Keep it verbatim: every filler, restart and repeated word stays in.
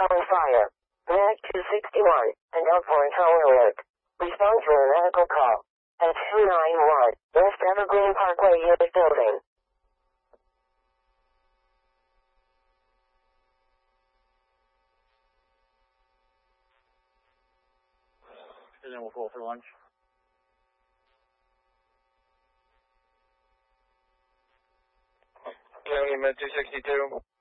calling fire. Medic two sixty-one, and Elkhorn Tower Alert. Respond to a medical call. At two nine one, West Evergreen Parkway Unit Building. And then we'll go for lunch. County Med two sixty-two.